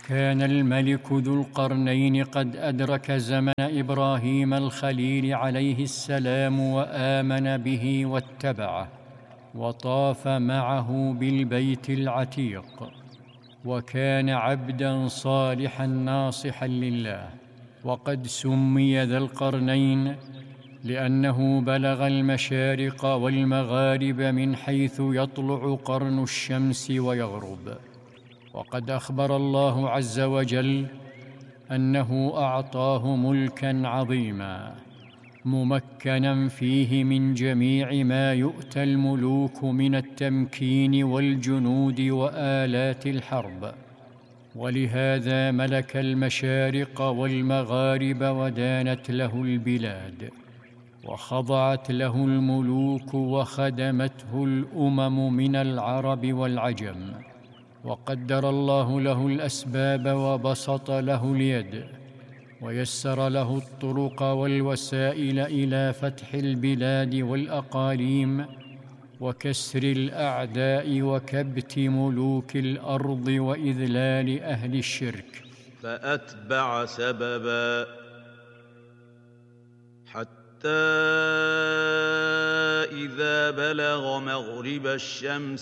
كان الملك ذو القرنين قد أدرك زمن إبراهيم الخليل عليه السلام وآمن به واتبعه، وطاف معه بالبيت العتيق، وكان عبدا صالحا ناصحا لله. وقد سمي ذا القرنين لأنه بلغ المشارق والمغارب من حيث يطلع قرن الشمس ويغرب. وقد أخبر الله عز وجل أنه أعطاه ملكا عظيما ممكنا فيه من جميع ما يؤتى الملوك من التمكين والجنود وآلات الحرب، ولهذا ملك المشارق والمغارب ودانت له البلاد، وخضعت له الملوك وخدمته الأمم من العرب والعجم. وقدر الله له الأسباب وبسط له اليد، ويسر له الطرق والوسائل إلى فتح البلاد والأقاليم وكسر الأعداء وكبت ملوك الأرض وإذلال أهل الشرك. فأتبع سببا حتى إذا بلغ مغرب الشمس